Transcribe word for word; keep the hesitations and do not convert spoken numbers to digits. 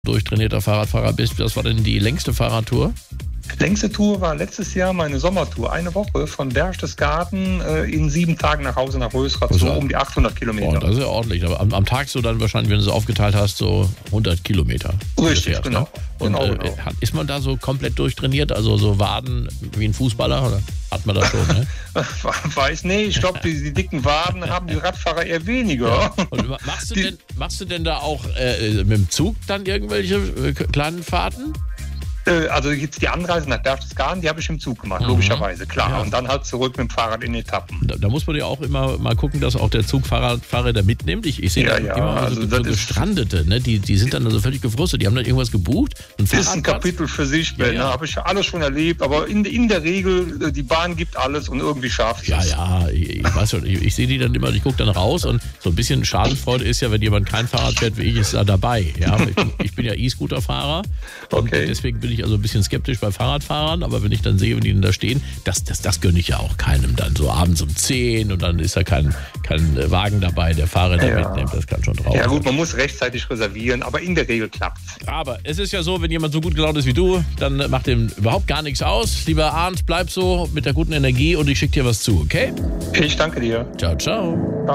durchtrainierter Fahrradfahrer bist. Was war denn die längste Fahrradtour? Längste Tour war letztes Jahr meine Sommertour. Eine Woche von Berchtesgaden äh, in sieben Tagen nach Hause nach Rösrath, so um die achthundert Kilometer. Oh, das ist ja ordentlich. Aber am, am Tag so dann wahrscheinlich, wenn du es aufgeteilt hast, so hundert Kilometer. Richtig, fährst, genau. Ne? Und genau, äh, genau. hat, ist man da so komplett durchtrainiert? Also so Waden wie ein Fußballer? Oder hat man das schon? Ne? Weiß nicht. Ich glaube, die, die dicken Waden haben die Radfahrer eher weniger. Ja. Und machst du, denn, machst du denn da auch äh, mit dem Zug dann irgendwelche äh, kleinen Fahrten? Also jetzt die Anreise nach Berchtesgaden, die habe ich im Zug gemacht, mhm. logischerweise, klar. Ja. Und dann halt zurück mit dem Fahrrad in Etappen. Da, da muss man ja auch immer mal gucken, dass auch der Zugfahrer der mitnimmt. Ich, ich sehe ja, da ja, immer also so, das so Gestrandete, ne? die, die sind dann also völlig gefrustet. Die haben dann irgendwas gebucht. Das ist ein Kapitel für sich, Ben. Ja, ja. Habe ich alles schon erlebt. Aber in, in der Regel, die Bahn gibt alles und irgendwie schafft es. Ja, ja, ich, ich weiß schon. Ich, ich sehe die dann immer, ich gucke dann raus und so ein bisschen Schadenfreude ist ja, wenn jemand kein Fahrrad fährt wie ich, ist da dabei. Ja? Ich, ich bin ja E-Scooter-Fahrer und okay. deswegen bin ich also ein bisschen skeptisch bei Fahrradfahrern, aber wenn ich dann sehe, wenn die denn da stehen, das, das, das gönne ich ja auch keinem dann so abends um zehn und dann ist da kein, kein Wagen dabei, der Fahrer, der ja. mitnimmt, das kann schon drauf. Ja gut, man muss rechtzeitig reservieren, aber in der Regel klappt's. Aber es ist ja so, wenn jemand so gut gelaunt ist wie du, dann macht dem überhaupt gar nichts aus. Lieber Arndt, bleib so mit der guten Energie und ich schicke dir was zu, okay? Ich danke dir. Ciao, ciao.